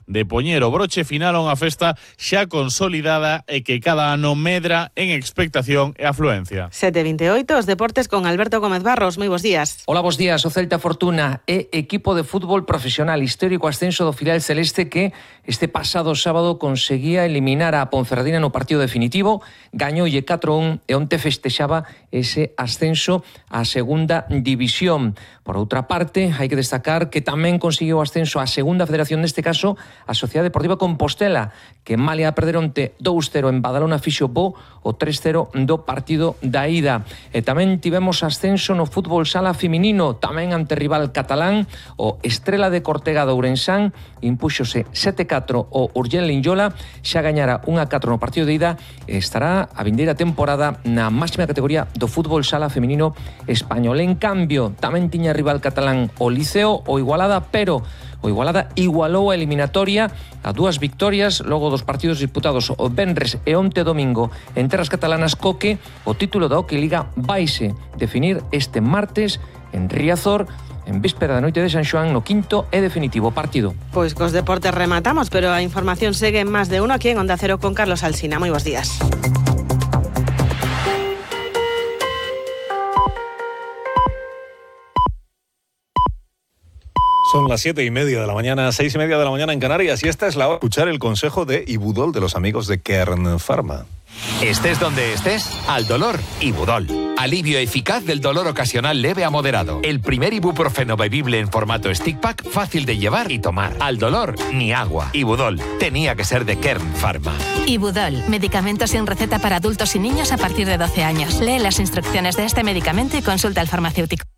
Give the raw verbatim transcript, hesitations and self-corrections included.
de poñer o broche final a unha festa xa consolidada e que cada ano medra en expectación e afluencia. sete e vinte e oito, os deportes con Alberto Gómez Barros. Moi bos días. Hola, bos días. O Celta Fortuna é equipo de fútbol profesional histórico ascenso do filial celeste que este pasado sábado conseguía eliminar a Ponferradina no partido definitivo, gañoulle catro a un e onte festexaba ese ascenso á segunda división. Por outra parte, hai que destacar que tamén conseguiu o ascenso á segunda federación, neste caso a Sociedade Deportiva Compostela, que malia a perder onte dous cero en Badalona fixo bo o tres cero do partido da ida. E tamén tivemos ascenso no fútbol sala feminino, tamén ante rival catalán, o Estrela de Cortega de Ourensán impúxose sete catro o Urgell Linyola, xa gañara un a catro no partido de ida e estará a vindeira temporada na máxima categoría do fútbol sala feminino español. En cambio, tamén tiña rival catalán o Liceo, o Igualada, pero o Igualada igualou a eliminatoria a dúas victorias logo dos partidos disputados o venres e onte domingo en terras catalanas, co que o título da Hockey Liga vaise definir este martes en Riazor, en víspera da noite de San Xoán, no quinto e definitivo partido. Pois cos deportes rematamos, pero a información segue en Más de Uno aquí en Onda Cero con Carlos Alsina. Moi bos días. Son las siete y media de la mañana, seis y media de la mañana en Canarias, y esta es la hora de escuchar el consejo de Ibudol de los amigos de Kern Pharma. Estés donde estés, al dolor, Ibudol. Alivio eficaz del dolor ocasional leve a moderado. El primer ibuprofeno bebible en formato stick pack, fácil de llevar y tomar. Al dolor, ni agua. Ibudol, tenía que ser de Kern Pharma. Ibudol, medicamento sin receta para adultos y niños a partir de doce años. Lee las instrucciones de este medicamento y consulta al farmacéutico.